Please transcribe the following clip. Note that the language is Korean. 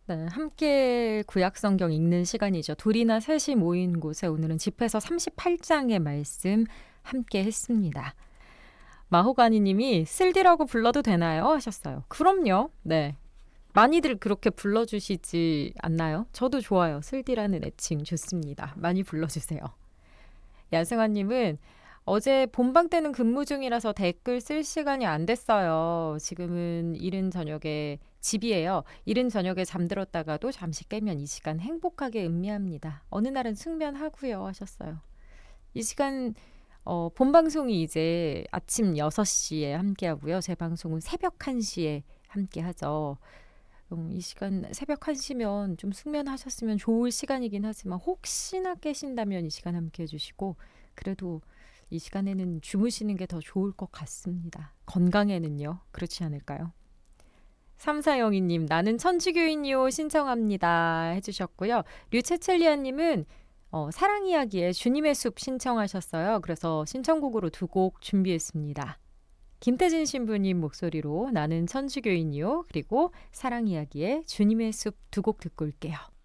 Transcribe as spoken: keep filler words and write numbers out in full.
네, 함께 구약 성경 읽는 시간이죠. 둘이나 셋이 모인 곳에 오늘은 집에서 삼십팔 장의 말씀 함께 했습니다. 마호가니 님이 쓸디라고 불러도 되나요? 하셨어요. 그럼요. 네. 많이들 그렇게 불러주시지 않나요? 저도 좋아요. 쓸디라는 애칭 좋습니다. 많이 불러주세요. 야승환 님은 어제 본방 때는 근무 중이라서 댓글 쓸 시간이 안 됐어요. 지금은 이른 저녁에 집이에요. 이른 저녁에 잠들었다가도 잠시 깨면 이 시간 행복하게 음미합니다. 어느 날은 숙면하고요 하셨어요. 이 시간 어, 본방송이 이제 아침 여섯 시에 함께 하고요. 제 방송은 새벽 한 시에 함께 하죠. 음, 이 시간 새벽 한 시면 좀 숙면하셨으면 좋을 시간이긴 하지만 혹시나 깨신다면 이 시간 함께 해주시고 그래도 이 시간에는 주무시는 게 더 좋을 것 같습니다. 건강에는요. 그렇지 않을까요? 삼사영이 님 나는 천주교인이요 신청합니다 해주셨고요. 류채첼리아 님은 어, 사랑 이야기에 주님의 숲 신청하셨어요. 그래서 신청곡으로 두 곡 준비했습니다. 김태진 신부님 목소리로 나는 천주교인이요 그리고 사랑 이야기에 주님의 숲 두 곡 듣고 올게요.